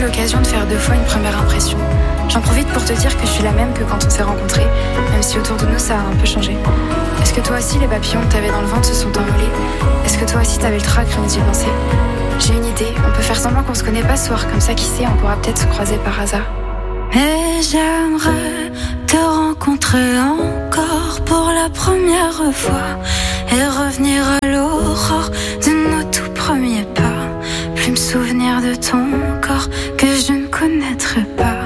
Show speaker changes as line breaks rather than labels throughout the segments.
l'occasion de faire 2 fois une première impression. J'en profite pour te dire que je suis la même que quand on s'est rencontrés, même si autour de nous ça a un peu changé. Est-ce que toi aussi les papillons que t'avais dans le ventre se sont envolés? Est-ce que toi aussi t'avais le trac rien d'y penser? J'ai une idée, on peut faire semblant qu'on se connaît pas ce soir, comme ça qui sait, on pourra peut-être se croiser par hasard.
Et j'aimerais te rencontrer encore pour la première fois et revenir à l'aurore de nos tout premiers pas. Plus me souvenir de ton corps que je ne connaîtrai pas.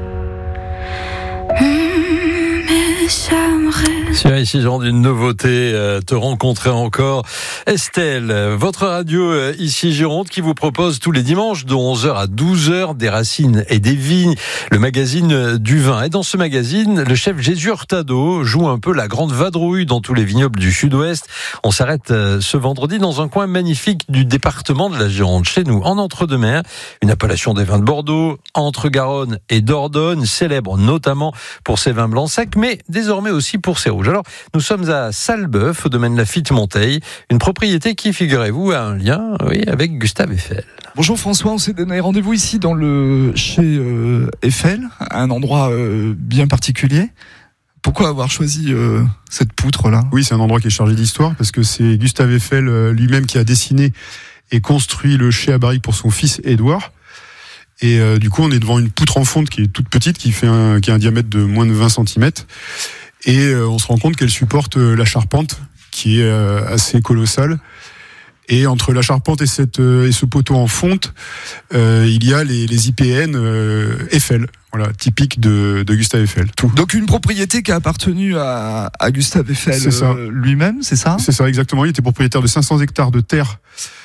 Mais j'aimerais.
Sur ici, genre d'une nouveauté, te rencontrer encore. Estelle, votre radio ici Gironde qui vous propose tous les dimanches de 11h à 12h des racines et des vignes, le magazine du vin. Et dans ce magazine, le chef Jésus Hurtado joue un peu la grande vadrouille dans tous les vignobles du sud-ouest. On s'arrête ce vendredi dans un coin magnifique du département de la Gironde, chez nous, en Entre-deux-Mers, une appellation des vins de Bordeaux, entre Garonne et Dordogne, célèbre notamment pour ses vins blancs secs, mais désormais aussi pour ses rouges. Alors, nous sommes à Salbeuf, au domaine Lafite-Monteil, une propriété qui, figurez-vous, a un lien avec Gustave Eiffel.
Bonjour François, on s'est donné rendez-vous ici chez Eiffel, un endroit bien particulier. Pourquoi avoir choisi cette poutre-là ?
Oui, c'est un endroit qui est chargé d'histoire, parce que c'est Gustave Eiffel lui-même qui a dessiné et construit le chai à barrique pour son fils Édouard. Et du coup, on est devant une poutre en fonte qui est toute petite, qui a un diamètre de moins de 20 cm. Et on se rend compte qu'elle supporte la charpente, qui est assez colossale. Et entre la charpente et ce poteau en fonte, il y a les IPN Eiffel, voilà, typique de Gustave Eiffel. Tout.
Donc une propriété qui a appartenu à Gustave Eiffel lui-même, c'est ça ?
C'est ça, exactement. Il était propriétaire de 500 hectares de terre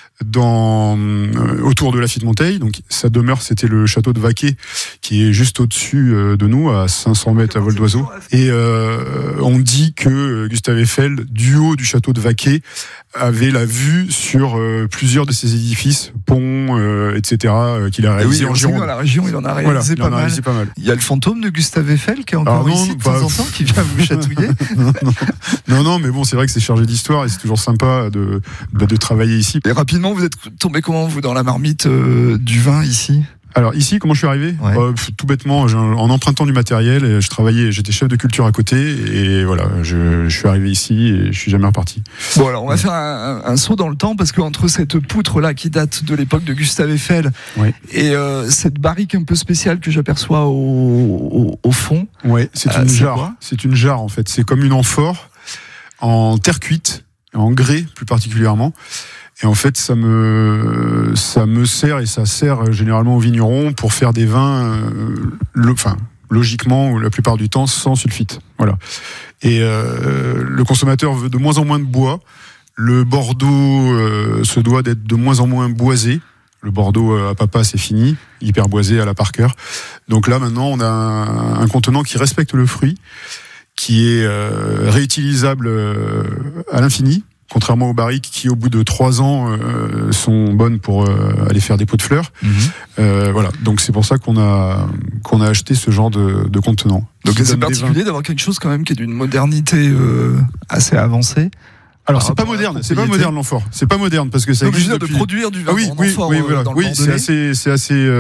autour de Lafite-Monteil. Donc sa demeure, c'était le château de Vaquet, qui est juste au-dessus de nous, à 500 mètres à vol d'oiseau. Et on dit que Gustave Eiffel, du haut du château de Vaquet, avait la vue sur plusieurs de ses édifices, ponts, etc., qu'il a réalisé en Gironde.
Dans la région, il en a réalisé pas mal. Il y a le fantôme de Gustave Eiffel qui est encore ici de temps en temps, qui vient vous chatouiller.
Non, mais bon, c'est vrai que c'est chargé d'histoire et c'est toujours sympa de travailler ici.
Et rapidement, vous êtes tombé comment, vous, dans la marmite du vin ici ?
Alors ici, comment je suis arrivé ? Tout bêtement, en empruntant du matériel, j'étais chef de culture à côté, et voilà, je suis arrivé ici et je suis jamais reparti.
Bon, alors on va faire un saut dans le temps, parce qu'entre cette poutre-là qui date de l'époque de Gustave Eiffel et cette barrique un peu spéciale que j'aperçois au fond.
Ouais, c'est une jarre. C'est une jarre en fait. C'est comme une amphore en terre cuite, en grès plus particulièrement. Et en fait, ça me sert, et ça sert généralement aux vignerons pour faire des vins, logiquement, la plupart du temps, sans sulfite. Voilà. Et le consommateur veut de moins en moins de bois. Le Bordeaux se doit d'être de moins en moins boisé. Le Bordeaux à papa, c'est fini, hyper boisé à la Parker. Donc là, maintenant, on a un contenant qui respecte le fruit, qui est réutilisable à l'infini. Contrairement aux barriques qui, au bout de 3 ans, sont bonnes pour aller faire des pots de fleurs. Voilà. Donc c'est pour ça qu'on a acheté ce genre de contenant.
Donc c'est particulier d'avoir quelque chose quand même qui est d'une modernité assez avancée.
Alors c'est pas moderne, l'amphore. C'est pas moderne parce que ça existe depuis...
de produire du vin en amphore
voilà.
dans le Bordelais.
c'est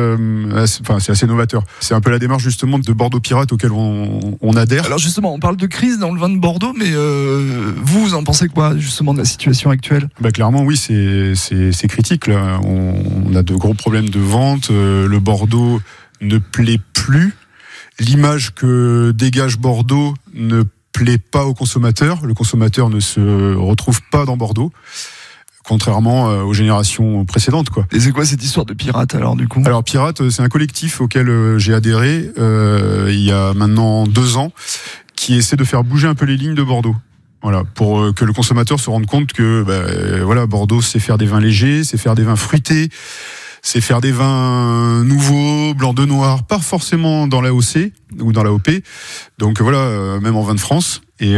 assez novateur. C'est un peu la démarche justement de Bordeaux Pirate auquel on adhère.
Alors justement, on parle de crise dans le vin de Bordeaux, mais vous en pensez quoi justement de la situation actuelle ?
Clairement oui, c'est critique là. On a de gros problèmes de vente. Le Bordeaux ne plaît plus. L'image que dégage Bordeaux ne plaît pas au consommateur. Le consommateur ne se retrouve pas dans Bordeaux, contrairement aux générations précédentes, quoi.
Et c'est quoi cette histoire de Pirate alors du coup ?
Alors Pirate, c'est un collectif auquel j'ai adhéré il y a maintenant 2 ans, qui essaie de faire bouger un peu les lignes de Bordeaux. Voilà, pour que le consommateur se rende compte que Bordeaux, c'est faire des vins légers, c'est faire des vins fruités, c'est faire des vins nouveaux, blancs de noir, pas forcément dans l'AOC ou dans l'AOP. Donc voilà, même en vin de France. Et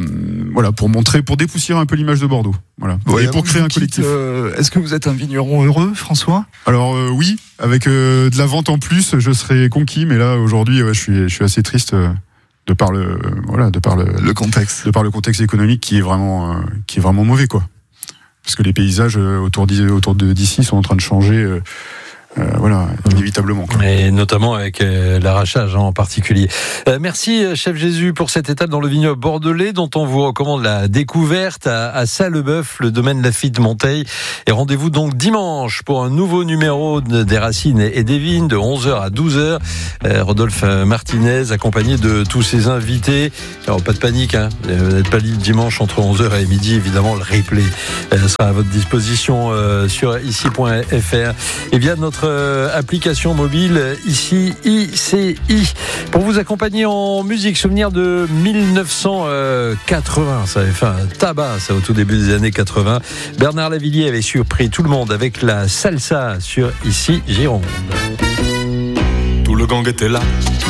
pour dépoussiérer un peu l'image de Bordeaux. Voilà. Et pour créer un collectif.
Est-ce que vous êtes un vigneron heureux, François ?
Alors oui, avec de la vente en plus, je serais conquis. Mais là, aujourd'hui, je suis assez triste. De par le contexte. De par le contexte économique qui est vraiment mauvais, quoi. Parce que les paysages autour d'ici sont en train de changer voilà, inévitablement. Quoi.
Et notamment avec l'arrachage en particulier. Merci Chef Jésus pour cette étape dans le vignoble bordelais dont on vous recommande la découverte à Sallebeuf, le domaine Lafite Monteil. Et rendez-vous donc dimanche pour un nouveau numéro des Racines et des Vignes de 11h à 12h. Rodolphe Martinez accompagné de tous ses invités. Alors pas de panique, hein. Vous n'êtes pas libre dimanche entre 11h et midi. Évidemment, le replay sera à votre disposition sur ici.fr et via notre application mobile ici ICI. Pour vous accompagner en musique, souvenir de 1980. Ça avait fait un tabac, ça, au tout début des années 80. Bernard Lavilliers avait surpris tout le monde avec la salsa sur Ici Gironde.
Tout le gang était là,